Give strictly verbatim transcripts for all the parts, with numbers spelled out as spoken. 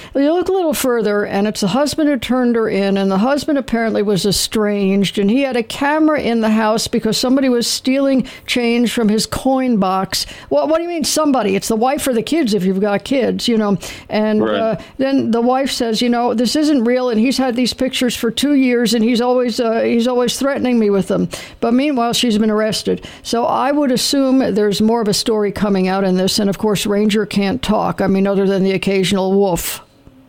you look a little further, and it's the husband who turned her in, and the husband apparently was estranged, and he had a camera in the house because somebody was stealing change from his coin box. Well, what do you mean somebody? It's the wife or the kids if you've got kids, you know. And right. uh, then the wife says, you know, this isn't real, and he's had these pictures for two years, and he's always uh, he's always threatening me with them. But meanwhile, she's been arrested. So I would assume there's more of a story coming out in this, and of course, Ranger can't talk. I mean, other than the occasional woof.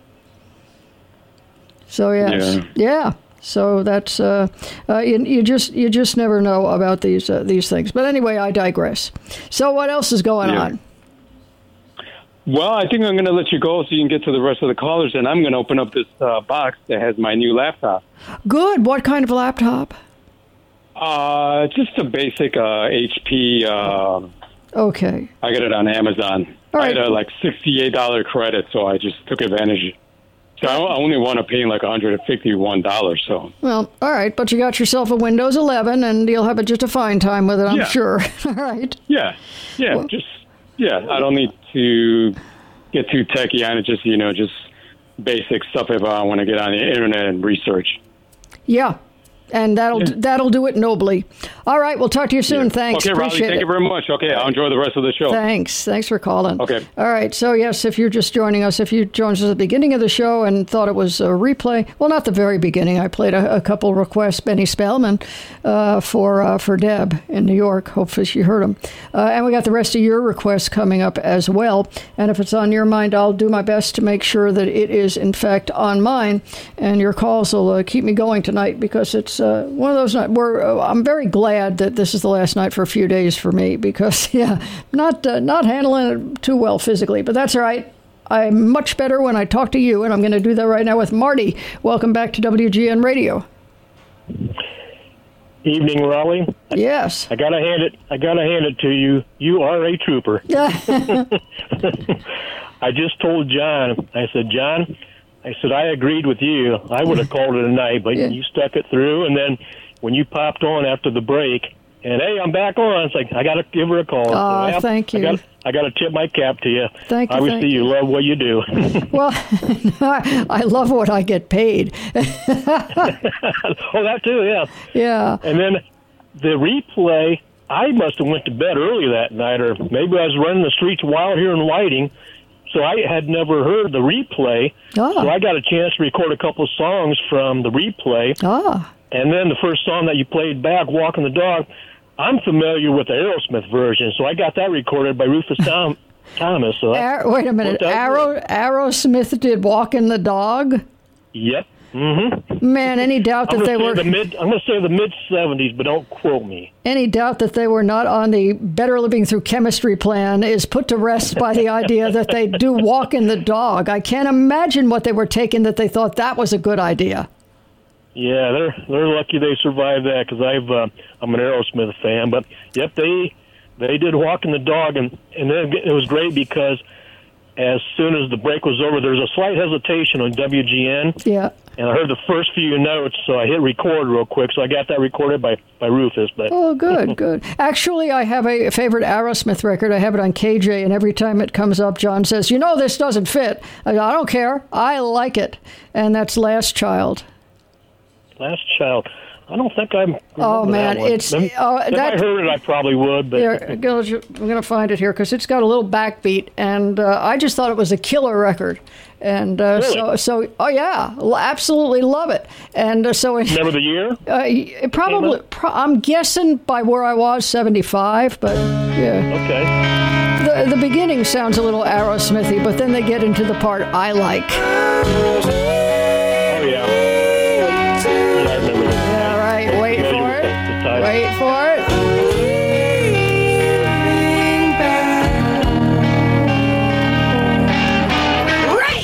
So yes, yeah. yeah. So that's uh, uh, you, you just you just never know about these uh, these things. But anyway, I digress. So what else is going yeah. on? Well, I think I'm going to let you go so you can get to the rest of the callers, and I'm going to open up this uh, box that has my new laptop. Good. What kind of laptop? Uh, just a basic uh, H P. Uh, okay. I got it on Amazon. All right. I had a like sixty-eight dollars credit, so I just took advantage. So I only want to pay like one hundred fifty-one dollars. So. Well, all right, but you got yourself a Windows eleven, and you'll have a, just a fine time with it, I'm yeah. sure. All right. Yeah. Yeah. Well, just yeah. I don't need to get too techy on it. Just you know, just basic stuff if I want to get on the internet and research. Yeah. And that'll yeah. that'll do it nobly. All right, we'll talk to you soon. Yeah. Thanks. Okay, Appreciate Raleigh, thank it. you very much. Okay, I'll enjoy the rest of the show. Thanks. Thanks for calling. Okay. All right. So, yes, if you're just joining us, if you joined us at the beginning of the show and thought it was a replay, well, not the very beginning. I played a, a couple requests, Benny Spellman, uh, for uh, for Deb in New York. Hopefully she heard them. Uh, and we got the rest of your requests coming up as well. And if it's on your mind, I'll do my best to make sure that it is, in fact, on mine. And your calls will uh, keep me going tonight because it's uh, one of those nights where uh, I'm very glad that this is the last night for a few days for me because, yeah, not uh, not handling it too well physically, but that's all right. I'm much better when I talk to you, and I'm going to do that right now with Marty. Welcome back to W G N Radio. Evening, Raleigh. Yes. I gotta hand it. I gotta hand it to you. You are a trooper. I just told John. I said, John, I said I agreed with you. I would have called it a night, but yeah. you stuck it through, and then when you popped on after the break. And, hey, I'm back on. It's like, I got to give her a call. Oh, so, yeah, thank you. I got, I got to tip my cap to you. Thank you. Obviously, thank you love what you do. Well, I, I love what I get paid. Oh, that too, yeah. Yeah. And then the replay, I must have went to bed early that night, or maybe I was running the streets wild here in Whiting, so I had never heard the replay. Oh. So I got a chance to record a couple of songs from the replay. Oh. And then the first song that you played back, Walking the Dog, I'm familiar with the Aerosmith version, so I got that recorded by Rufus Tom, Thomas. So Ar- wait a minute. Arrow, Aerosmith did Walking the Dog? Yep. Mm-hmm. Man, any doubt that they were... The mid, I'm going to say the mid-seventies, but don't quote me. Any doubt that they were not on the Better Living Through Chemistry plan is put to rest by the idea that they do Walking the Dog. I can't imagine what they were taking that they thought that was a good idea. Yeah, they're they're lucky they survived that because I've uh, I'm an Aerosmith fan. But yep, they they did Walking the Dog, and and then it was great because as soon as the break was over, there was a slight hesitation on W G N. Yeah. And I heard the first few notes, so I hit record real quick. So I got that recorded by, by Rufus. But oh, good, good. Actually, I have a favorite Aerosmith record. I have it on K J, and every time it comes up, John says, "You know, this doesn't fit." I go, "I don't care. I like it," and that's Last Child. Last Child. I don't think I'm. Oh man, it's if, uh, if that, I heard it, I probably would. But here, I'm going to find it here because it's got a little backbeat, and uh, I just thought it was a killer record. And uh, really? so, so, oh yeah, absolutely love it. And uh, so, it, remember the year? Uh, it probably, pro- I'm guessing by where I was, seventy-five. But yeah. Okay. The the beginning sounds a little Aerosmithy, but then they get into the part I like. Wait for it. Right!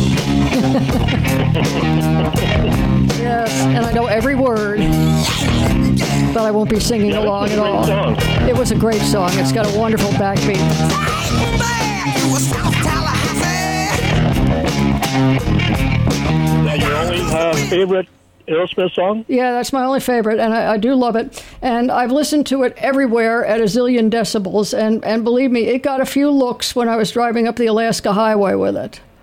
Yes, and I know every word, but I won't be singing yeah, along at all. Song. It was a great song. It's got a wonderful backbeat. Is that your only uh, favorite Aerosmith song? Yeah, that's my only favorite, and I, I do love it. And I've listened to it everywhere at a zillion decibels, and, and believe me, it got a few looks when I was driving up the Alaska Highway with it.